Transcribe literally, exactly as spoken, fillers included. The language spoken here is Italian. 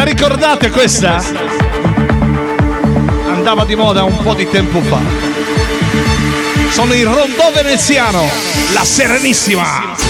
ricordate questa? Andava di moda un po' di tempo fa. Sono il rondò veneziano, la Serenissima.